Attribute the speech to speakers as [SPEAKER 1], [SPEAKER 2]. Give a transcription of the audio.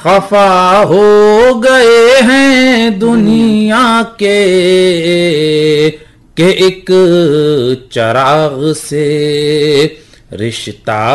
[SPEAKER 1] खफा हो गए हैं दुनिया के एक चिराग से रिश्ता